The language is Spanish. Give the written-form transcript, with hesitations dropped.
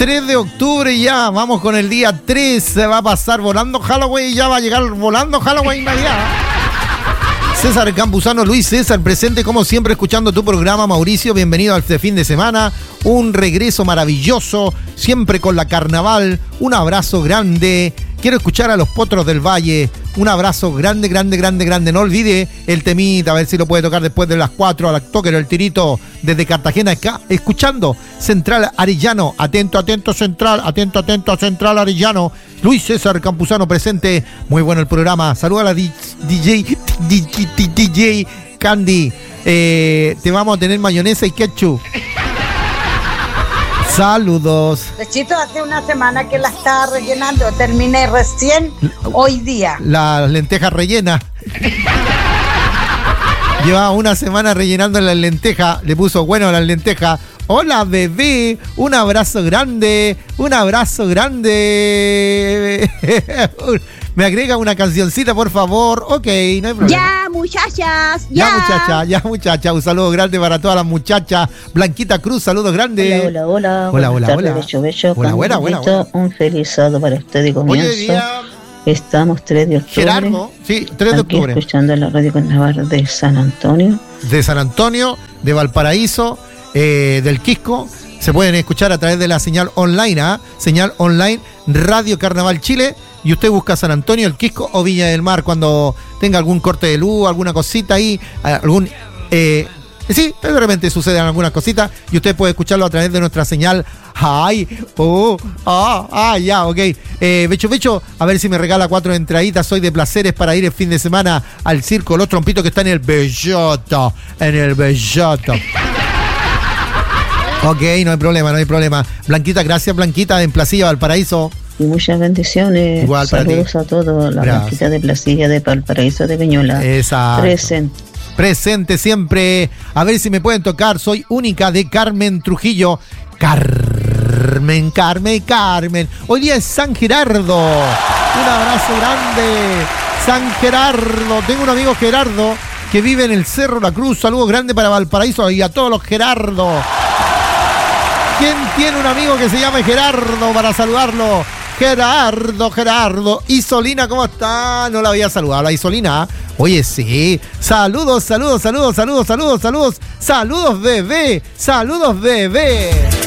3 de octubre ya, vamos con el día 3, se va a pasar volando Halloween y ya va a llegar volando Halloween Navidad. César Campuzano, Luis César, presente como siempre escuchando tu programa, Mauricio, bienvenido a este fin de semana, un regreso maravilloso, siempre con la carnaval, un abrazo grande, quiero escuchar a los Potros del Valle, un abrazo grande, grande, grande, grande, no olvide el temita, a ver si lo puede tocar después de las 4, a la toque el tirito desde Cartagena, acá, escuchando Central Arellano, atento, atento Central, atento, atento a Central Arellano, Luis César Campuzano presente, muy bueno el programa, saluda a la DJ Candy, te vamos a tener mayonesa y ketchup. Saludos. Pechito, hace una semana que la estaba rellenando, terminé recién hoy día. Las lentejas rellenas. Llevaba una semana rellenando las lentejas, le puso bueno a las lentejas. Hola bebé, un abrazo grande, un abrazo grande. Me agrega una cancioncita, por favor. Ok, no hay problema. Ya, muchachas, ya. Ya, muchacha. Un saludo grande para todas las muchachas. Blanquita Cruz, saludos grandes. Hola. Buenas. Un feliz sábado para usted de comienzo. Hoy día, estamos 3 de octubre. Gerardo, sí, 3 de octubre. Escuchando la radio Carnaval de San Antonio. De San Antonio, de Valparaíso, del Quisco. Se pueden escuchar a través de la señal online, señal online Radio Carnaval Chile. Y usted busca San Antonio, el Quisco o Viña del Mar cuando tenga algún corte de luz, alguna cosita ahí, sí, de repente suceden algunas cositas y usted puede escucharlo a través de nuestra señal. Ya, ok. Becho, a ver si me regala 4 entraditas. Soy de placeres para ir el fin de semana al circo Los Trompitos que está en el Belloto. Ok, no hay problema. Blanquita, gracias Blanquita, en Placilla, Valparaíso. Y muchas bendiciones. Igual para saludos ti. A todos. La Blanquita de Placilla de Valparaíso de Peñola. Exacto. Presente siempre. A ver si me pueden tocar. Soy única de Carmen Trujillo. Carmen. Hoy día es San Gerardo. Un abrazo grande. San Gerardo. Tengo un amigo Gerardo que vive en el Cerro La Cruz. Saludos grandes para Valparaíso y a todos los Gerardo. ¿Quién tiene un amigo que se llame Gerardo para saludarlo? Gerardo. Isolina, ¿cómo está? No la había saludado, la Isolina. Oye, sí. Saludos, bebé. Saludos, bebé.